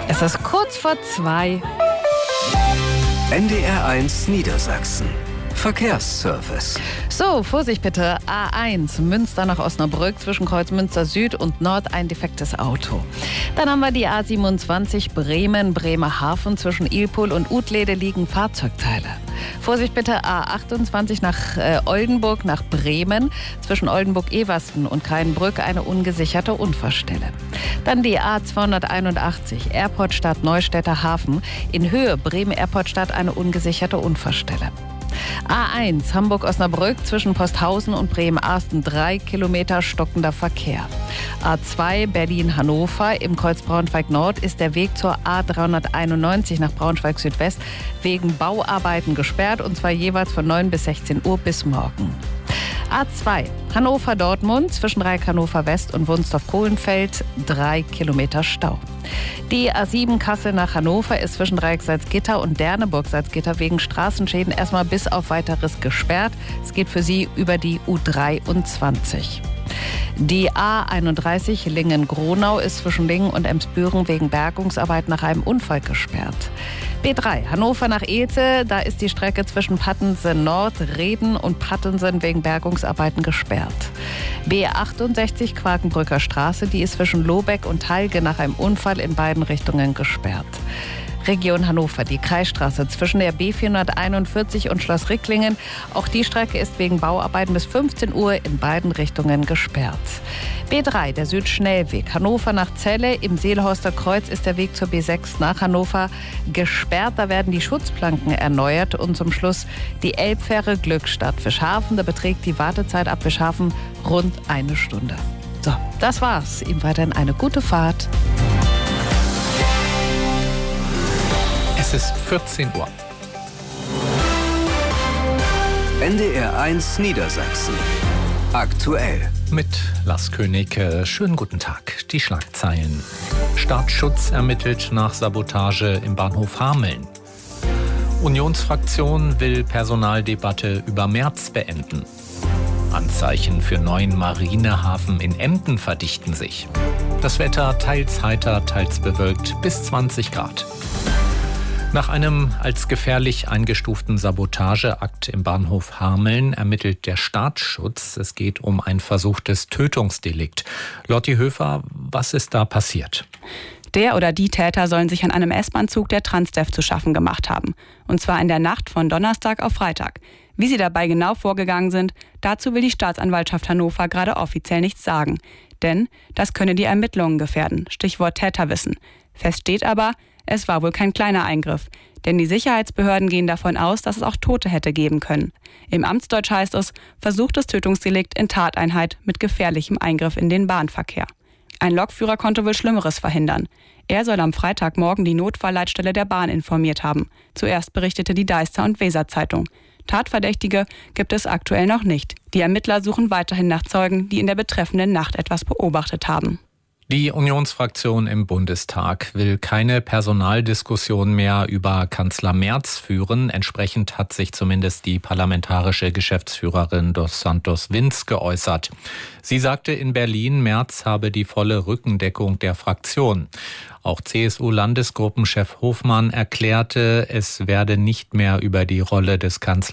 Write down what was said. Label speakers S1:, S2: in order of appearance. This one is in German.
S1: Es ist kurz vor 2.
S2: NDR1 Niedersachsen. Verkehrsservice.
S1: So, Vorsicht bitte. A1, Münster nach Osnabrück, zwischen Kreuz Münster Süd und Nord ein defektes Auto. Dann haben wir die A27 Bremen, Bremerhaven, zwischen Ilpol und Utlede liegen Fahrzeugteile. Vorsicht bitte, A28 nach Oldenburg nach Bremen, zwischen Oldenburg-Eversten und Kreinbrück eine ungesicherte Unfallstelle. Dann die A281 Airportstadt Neustädter Hafen, in Höhe Bremen-Airportstadt eine ungesicherte Unfallstelle. A1 Hamburg-Osnabrück zwischen Posthausen und Bremen-Arsten 3 Kilometer stockender Verkehr. A2 Berlin-Hannover im Kreuz Braunschweig-Nord ist der Weg zur A391 nach Braunschweig-Südwest wegen Bauarbeiten gesperrt, und zwar jeweils von 9 bis 16 Uhr bis morgen. A2 Hannover-Dortmund zwischen Reik Hannover West und Wunstorf-Kohlenfeld 3 Kilometer Stau. Die A7 Kassel nach Hannover ist zwischen Dreieck-Salzgitter und Derneburg-Salzgitter wegen Straßenschäden erstmal bis auf Weiteres gesperrt. Es geht für Sie über die U23. Die A31 Lingen-Gronau ist zwischen Lingen und Emsbüren wegen Bergungsarbeit nach einem Unfall gesperrt. B3 Hannover nach Elze, da ist die Strecke zwischen Pattensen Nord, Reden und Pattensen wegen Bergungsarbeiten gesperrt. B68 Quakenbrücker Straße, die ist zwischen Lobeck und Halge nach einem Unfall in beiden Richtungen gesperrt. Region Hannover, die Kreisstraße zwischen der B441 und Schloss Ricklingen. Auch die Strecke ist wegen Bauarbeiten bis 15 Uhr in beiden Richtungen gesperrt. B3, der Südschnellweg Hannover nach Celle. Im Seelhorster Kreuz ist der Weg zur B6 nach Hannover gesperrt. Da werden die Schutzplanken erneuert. Und zum Schluss die Elbfähre Glückstadt Fischhafen. Da beträgt die Wartezeit ab Fischhafen rund 1 Stunde. So, das war's. Ihnen weiterhin eine gute Fahrt.
S3: Es ist 14 Uhr.
S2: NDR1 Niedersachsen. Aktuell.
S3: Mit Lars König. Schönen guten Tag. Die Schlagzeilen. Staatsschutz ermittelt nach Sabotage im Bahnhof Hameln. Unionsfraktion will Personaldebatte über März beenden. Anzeichen für neuen Marinehafen in Emden verdichten sich. Das Wetter teils heiter, teils bewölkt bis 20 Grad. Nach einem als gefährlich eingestuften Sabotageakt im Bahnhof Hameln ermittelt der Staatsschutz. Es geht um ein versuchtes Tötungsdelikt. Lotti Höfer, was ist da passiert?
S4: Der oder die Täter sollen sich an einem S-Bahn-Zug der Transdev zu schaffen gemacht haben. Und zwar in der Nacht von Donnerstag auf Freitag. Wie sie dabei genau vorgegangen sind, dazu will die Staatsanwaltschaft Hannover gerade offiziell nichts sagen. Denn das könne die Ermittlungen gefährden. Stichwort Täterwissen. Fest steht aber, es war wohl kein kleiner Eingriff, denn die Sicherheitsbehörden gehen davon aus, dass es auch Tote hätte geben können. Im Amtsdeutsch heißt es, versuchtes Tötungsdelikt in Tateinheit mit gefährlichem Eingriff in den Bahnverkehr. Ein Lokführer konnte wohl Schlimmeres verhindern. Er soll am Freitagmorgen die Notfallleitstelle der Bahn informiert haben. Zuerst berichtete die Deister- und Weser-Zeitung. Tatverdächtige gibt es aktuell noch nicht. Die Ermittler suchen weiterhin nach Zeugen, die in der betreffenden Nacht etwas beobachtet haben.
S3: Die Unionsfraktion im Bundestag will keine Personaldiskussion mehr über Kanzler Merz führen. Entsprechend hat sich zumindest die parlamentarische Geschäftsführerin dos Santos Vinz geäußert. Sie sagte in Berlin, Merz habe die volle Rückendeckung der Fraktion. Auch CSU-Landesgruppenchef Hofmann erklärte, es werde nicht mehr über die Rolle des Kanzlers